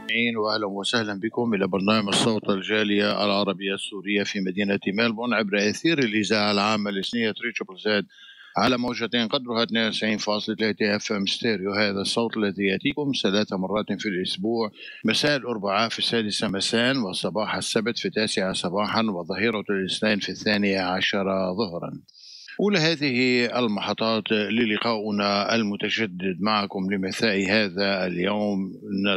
وأهلا وسهلا بكم إلى برنامج صوت الجالية العربية السورية في مدينة ملبورن عبر أثير الإذاعة العامة الإسنية تريبل زد على موجتين قدرها 92.3 اف ام ستيريو. هذا الصوت الذي يأتيكم 3 مرات في الأسبوع، مساء الأربعاء في 6 مساء، وصباح السبت في 9 صباحا، وظهيرة الاثنين في 12 ظهرا. أولى هذه المحطات للقاؤنا المتجدد معكم لمساء هذا اليوم،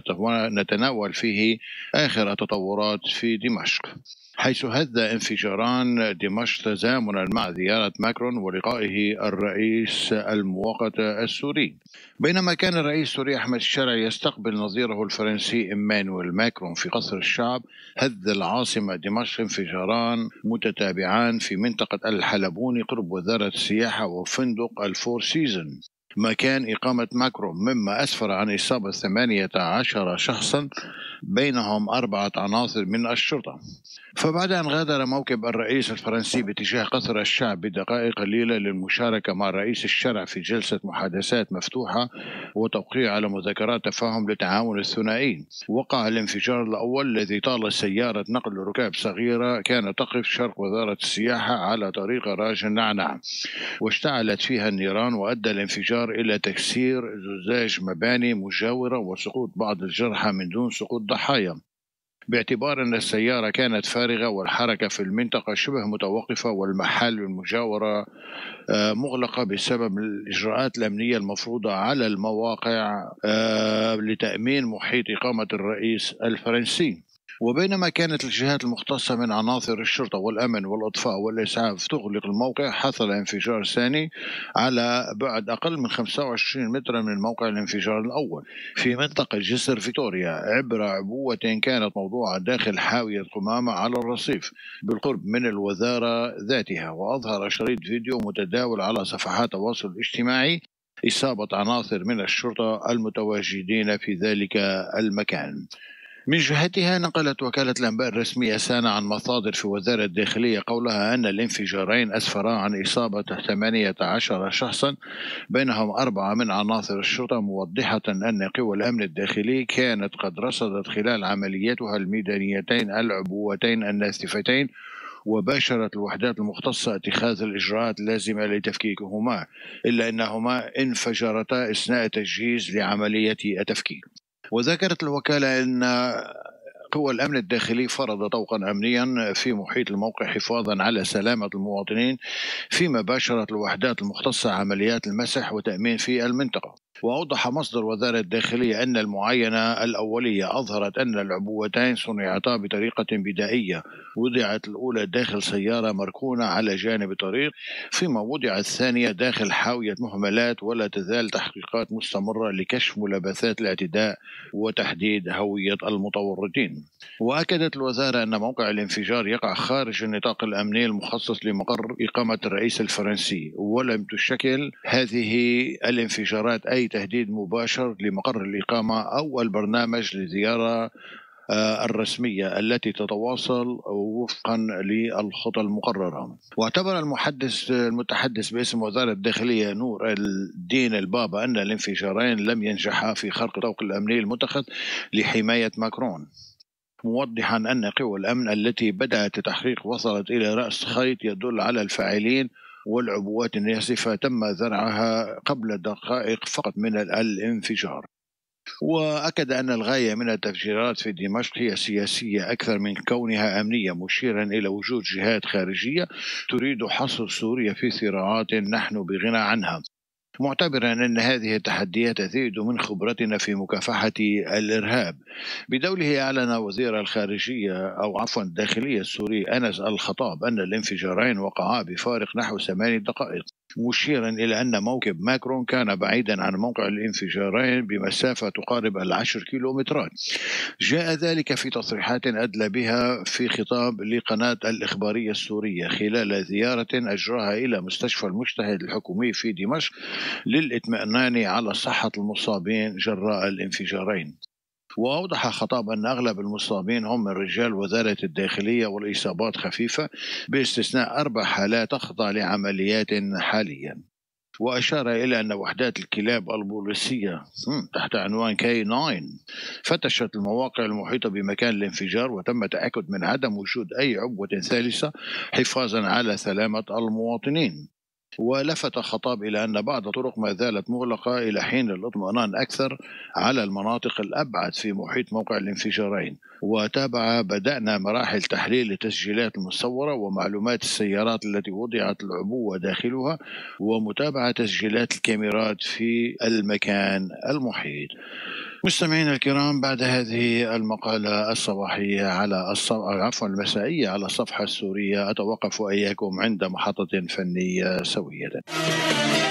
نتناول فيه آخر التطورات في دمشق، حيث هز انفجاران دمشق تزامنا مع زيارة ماكرون ولقائه الرئيس المؤقت السوري. بينما كان الرئيس السوري أحمد الشرعي يستقبل نظيره الفرنسي إيمانويل ماكرون في قصر الشعب، هز العاصمة دمشق انفجاران متتابعان في منطقة الحلبوني قرب وزارة السياحة وفندق الفور سيزون مكان إقامة ماكرون، مما أسفر عن إصابة 18 شخصا بينهم 4 عناصر من الشرطة. فبعد أن غادر موكب الرئيس الفرنسي باتجاه قصر الشعب بدقائق قليلة للمشاركة مع رئيس الشرع في جلسة محادثات مفتوحة وتوقيع على مذكرات تفاهم للتعاون الثنائي، وقع الانفجار الأول الذي طال سيارة نقل ركاب صغيرة كانت تقف شرق وزارة السياحة على طريق راج النعناع، واشتعلت فيها النيران، وأدى الانفجار إلى تكسير زجاج مباني مجاورة وسقوط بعض الجرحى من دون سقوط ضحايا، باعتبار أن السيارة كانت فارغة والحركة في المنطقة شبه متوقفة والمحال المجاورة مغلقة بسبب الإجراءات الأمنية المفروضة على المواقع لتأمين محيط إقامة الرئيس الفرنسي. وبينما كانت الجهات المختصة من عناصر الشرطة والأمن والإطفاء والإسعاف تغلق الموقع، حصل انفجار ثاني على بعد أقل من 25 مترا من موقع الانفجار الأول في منطقة جسر فيتوريا عبر عبوة كانت موضوعة داخل حاوية قمامة على الرصيف بالقرب من الوزارة ذاتها. وأظهر شريط فيديو متداول على صفحات التواصل الاجتماعي إصابة عناصر من الشرطة المتواجدين في ذلك المكان. من جهتها نقلت وكالة الأنباء الرسمية سانا عن مصادر في وزارة الداخلية قولها أن الانفجارين أسفرا عن إصابة 18 شخصا بينهم 4 من عناصر الشرطة، موضحة أن قوى الأمن الداخلي كانت قد رصدت خلال عملياتها الميدانيتين العبوتين الناسفتين، وباشرت الوحدات المختصة اتخاذ الإجراءات اللازمة لتفكيكهما، إلا أنهما انفجرتا أثناء تجهيز لعملية التفكيك. وذكرت الوكالة أن قوى الأمن الداخلي فرض طوقا أمنيا في محيط الموقع حفاظا على سلامة المواطنين، فيما باشرت الوحدات المختصة عمليات المسح وتأمين في المنطقة. وأوضح مصدر وزارة الداخلية أن المعاينة الأولية أظهرت أن العبوتين صنعتا بطريقة بدائية، وضعت الأولى داخل سيارة مركونة على جانب الطريق، فيما وضعت الثانية داخل حاوية مهملات، ولا تزال تحقيقات مستمرة لكشف ملابسات الاعتداء وتحديد هوية المتورطين. وأكدت الوزارة أن موقع الانفجار يقع خارج النطاق الأمني المخصص لمقر إقامة الرئيس الفرنسي، ولم تشكل هذه الانفجارات أي تهديد مباشر لمقر الإقامة أو البرنامج للزيارة الرسمية التي تتواصل وفقا للخطى المقررة. واعتبر المتحدث باسم وزارة الداخلية نور الدين البابا أن الانفجارين لم ينجحا في خرق طوق الأمني المتخذ لحماية ماكرون، موضحا أن قوى الأمن التي بدأت التحقيق وصلت إلى رأس خيط يدل على الفاعلين، والعبوات الناسفة تم زرعها قبل دقائق فقط من الانفجار. وأكد أن الغاية من التفجيرات في دمشق هي سياسية أكثر من كونها أمنية، مشيرا إلى وجود جهات خارجية تريد حصر سوريا في صراعات نحن بغنى عنها، معتبرا أن هذه التحديات تزيد من خبرتنا في مكافحة الإرهاب. بدوله أعلن وزير الخارجية الداخلية السوري أنس الخطاب أن الانفجارين وقعا بفارق نحو 8 دقائق، مشيرا إلى أن موكب ماكرون كان بعيدا عن موقع الانفجارين بمسافة تقارب 10 كيلومترات. جاء ذلك في تصريحات أدلى بها في خطاب لقناة الإخبارية السورية خلال زيارة أجراها إلى مستشفى المجتهد الحكومي في دمشق للإطمئنان على صحة المصابين جراء الانفجارين. وأوضح خطاب أن أغلب المصابين هم من رجال وزارة الداخلية والإصابات خفيفة، باستثناء 4 حالات تخضع لعمليات حاليا. وأشار إلى أن وحدات الكلاب البوليسية تحت عنوان K9 فتشت المواقع المحيطة بمكان الانفجار، وتم التأكد من عدم وجود أي عبوة ثالثة حفاظا على سلامة المواطنين. ولفت خطاب إلى أن بعض الطرق ما زالت مغلقة إلى حين الاطمئنان أكثر على المناطق الأبعد في محيط موقع الانفجارين. وتابع: بدأنا مراحل تحليل التسجيلات المصورة ومعلومات السيارات التي وضعت العبوة داخلها، ومتابعة تسجيلات الكاميرات في المكان المحيط. مستمعينا الكرام، بعد هذه المقالة الصباحية على المسائية على الصفحة السورية، أتوقف وإياكم عند محطة فنية سوية.